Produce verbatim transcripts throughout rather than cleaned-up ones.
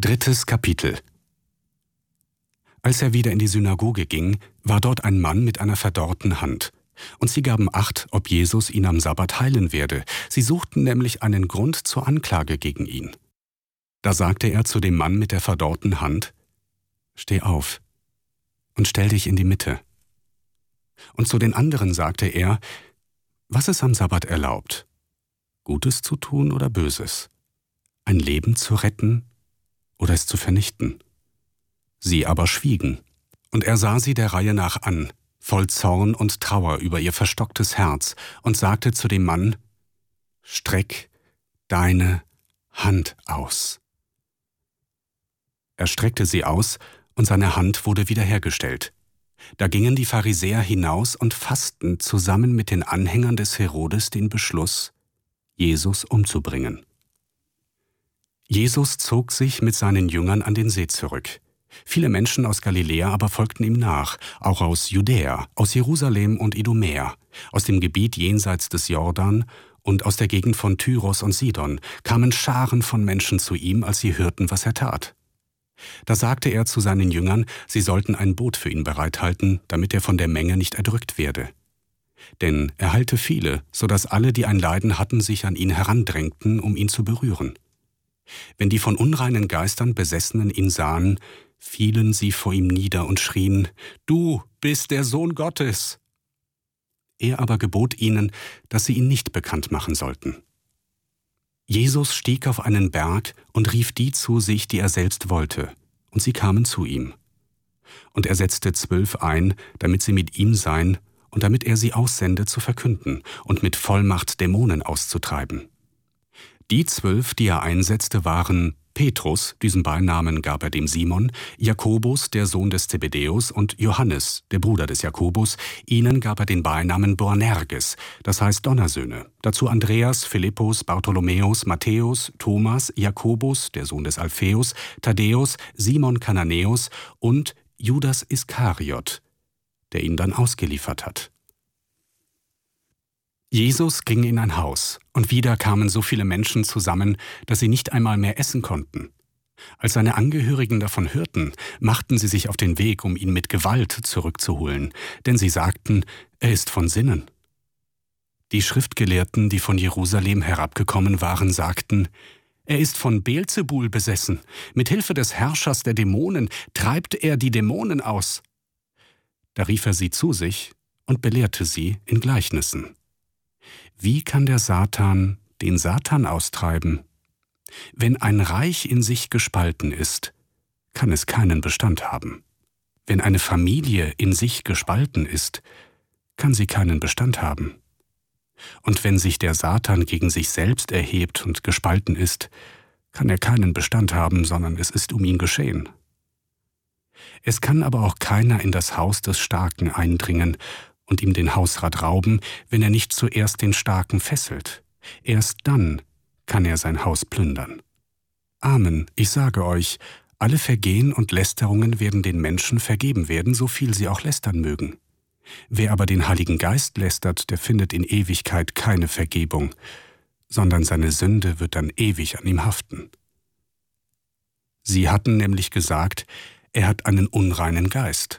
Drittes Kapitel. Als er wieder in die Synagoge ging, war dort ein Mann mit einer verdorrten Hand. Und sie gaben Acht, ob Jesus ihn am Sabbat heilen werde. Sie suchten nämlich einen Grund zur Anklage gegen ihn. Da sagte er zu dem Mann mit der verdorrten Hand: »Steh auf und stell dich in die Mitte.« Und zu den anderen sagte er: »Was ist am Sabbat erlaubt? Gutes zu tun oder Böses? Ein Leben zu retten oder es zu vernichten?« Sie aber schwiegen. Und er sah sie der Reihe nach an, voll Zorn und Trauer über ihr verstocktes Herz, und sagte zu dem Mann: »Streck deine Hand aus.« Er streckte sie aus, und seine Hand wurde wiederhergestellt. Da gingen die Pharisäer hinaus und fassten zusammen mit den Anhängern des Herodes den Beschluss, Jesus umzubringen. Jesus zog sich mit seinen Jüngern an den See zurück. Viele Menschen aus Galiläa aber folgten ihm nach, auch aus Judäa, aus Jerusalem und Idumäa, aus dem Gebiet jenseits des Jordan und aus der Gegend von Tyros und Sidon, kamen Scharen von Menschen zu ihm, als sie hörten, was er tat. Da sagte er zu seinen Jüngern, sie sollten ein Boot für ihn bereithalten, damit er von der Menge nicht erdrückt werde. Denn er heilte viele, so dass alle, die ein Leiden hatten, sich an ihn herandrängten, um ihn zu berühren. Wenn die von unreinen Geistern Besessenen ihn sahen, fielen sie vor ihm nieder und schrien: »Du bist der Sohn Gottes!« Er aber gebot ihnen, dass sie ihn nicht bekannt machen sollten. Jesus stieg auf einen Berg und rief die zu sich, die er selbst wollte, und sie kamen zu ihm. Und er setzte zwölf ein, damit sie mit ihm seien und damit er sie aussende, zu verkünden und mit Vollmacht Dämonen auszutreiben. Die zwölf, die er einsetzte, waren Petrus, diesen Beinamen gab er dem Simon, Jakobus, der Sohn des Zebedäus, und Johannes, der Bruder des Jakobus. Ihnen gab er den Beinamen Boanerges, das heißt Donnersöhne. Dazu Andreas, Philippus, Bartholomäus, Matthäus, Thomas, Jakobus, der Sohn des Alpheus, Thaddäus, Simon Kananäus und Judas Iskariot, der ihn dann ausgeliefert hat. Jesus ging in ein Haus, und wieder kamen so viele Menschen zusammen, dass sie nicht einmal mehr essen konnten. Als seine Angehörigen davon hörten, machten sie sich auf den Weg, um ihn mit Gewalt zurückzuholen, denn sie sagten, er ist von Sinnen. Die Schriftgelehrten, die von Jerusalem herabgekommen waren, sagten, er ist von Beelzebul besessen, mit Hilfe des Herrschers der Dämonen treibt er die Dämonen aus. Da rief er sie zu sich und belehrte sie in Gleichnissen. Wie kann der Satan den Satan austreiben? Wenn ein Reich in sich gespalten ist, kann es keinen Bestand haben. Wenn eine Familie in sich gespalten ist, kann sie keinen Bestand haben. Und wenn sich der Satan gegen sich selbst erhebt und gespalten ist, kann er keinen Bestand haben, sondern es ist um ihn geschehen. Es kann aber auch keiner in das Haus des Starken eindringen und ihm den Hausrat rauben, wenn er nicht zuerst den Starken fesselt. Erst dann kann er sein Haus plündern. Amen, ich sage euch, alle Vergehen und Lästerungen werden den Menschen vergeben werden, so viel sie auch lästern mögen. Wer aber den Heiligen Geist lästert, der findet in Ewigkeit keine Vergebung, sondern seine Sünde wird dann ewig an ihm haften. Sie hatten nämlich gesagt, er hat einen unreinen Geist.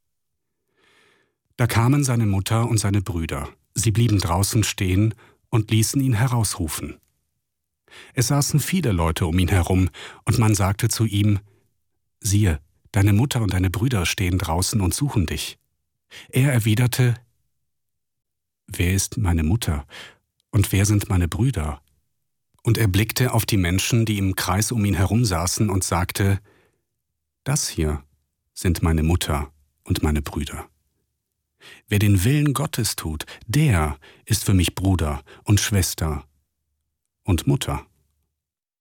Da kamen seine Mutter und seine Brüder. Sie blieben draußen stehen und ließen ihn herausrufen. Es saßen viele Leute um ihn herum, und man sagte zu ihm, »Siehe, deine Mutter und deine Brüder stehen draußen und suchen dich.« Er erwiderte, »Wer ist meine Mutter und wer sind meine Brüder?« Und er blickte auf die Menschen, die im Kreis um ihn herum saßen, und sagte, »Das hier sind meine Mutter und meine Brüder. Wer den Willen Gottes tut, der ist für mich Bruder und Schwester und Mutter.«